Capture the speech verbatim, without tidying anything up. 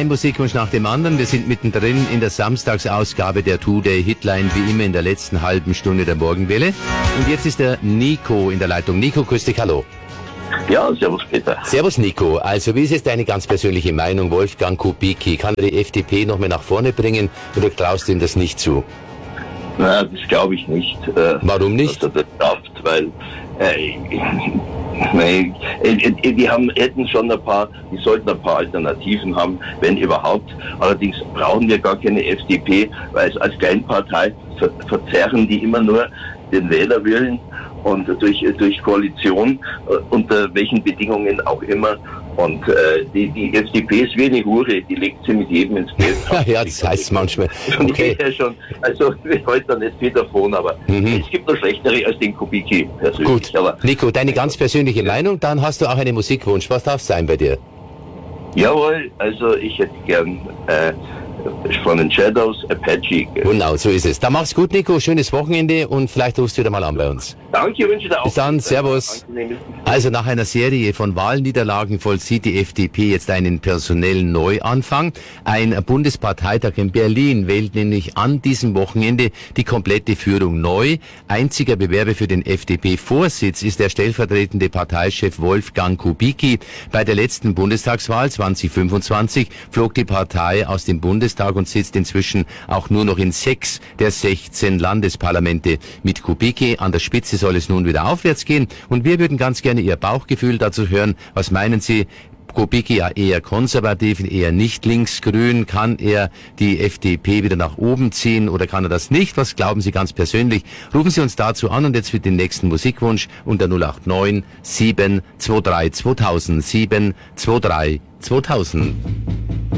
Ein Musikwunsch nach dem anderen. Wir sind mittendrin in der Samstagsausgabe der Today Hitline, wie immer in der letzten halben Stunde der Morgenwelle. Und jetzt ist der Nico in der Leitung. Nico, grüß dich, hallo. Ja, servus Peter. Servus Nico. Also wie ist jetzt deine ganz persönliche Meinung? Wolfgang Kubicki, kann er die F D P noch mehr nach vorne bringen oder traust du ihm das nicht zu? Na, das glaube ich nicht. Äh, Warum nicht? Dass er das schafft, weil äh, nein, äh, die haben, hätten schon ein paar, die sollten ein paar Alternativen haben, wenn überhaupt. Allerdings brauchen wir gar keine F D P, weil es als Kleinpartei ver verzerren die immer nur den Wählerwillen und durch, durch Koalition, äh, unter welchen Bedingungen auch immer. Und äh, die, die F D P ist wie eine Hure, die legt sie mit jedem ins Bett. Ja, das heißt manchmal. Okay. Ja schon, also wir heute da nicht viel davon, aber mhm. es gibt noch schlechtere als den Kubicki persönlich. Gut, aber, Nico, deine ganz persönliche ja. Meinung, dann hast du auch einen Musikwunsch. Was darf es sein bei dir? Jawohl, also ich hätte gern äh, von den Shadows Apache. Genau, so ist es. Dann mach's gut, Nico. Schönes Wochenende und vielleicht rufst du wieder mal an bei uns. Danke, wünsche dir auch. Bis dann, servus. Also nach einer Serie von Wahlniederlagen vollzieht die F D P jetzt einen personellen Neuanfang. Ein Bundesparteitag in Berlin wählt nämlich an diesem Wochenende die komplette Führung neu. Einziger Bewerber für den F D P-Vorsitz ist der stellvertretende Parteichef Wolfgang Kubicki. Bei der letzten Bundestagswahl zwanzig fünfundzwanzig flog die Partei aus dem Bundestag und sitzt inzwischen auch nur noch in sechs der sechzehn Landesparlamente. Mit Kubicki an der Spitze soll es nun wieder aufwärts gehen und wir würden ganz gerne Ihr Bauchgefühl dazu hören. Was meinen Sie? Kubicki ja eher konservativ, eher nicht linksgrün. Kann er die F D P wieder nach oben ziehen oder kann er das nicht? Was glauben Sie ganz persönlich? Rufen Sie uns dazu an und jetzt für den nächsten Musikwunsch unter null acht neun sieben zwei drei zweitausend sieben zwei drei zweitausend.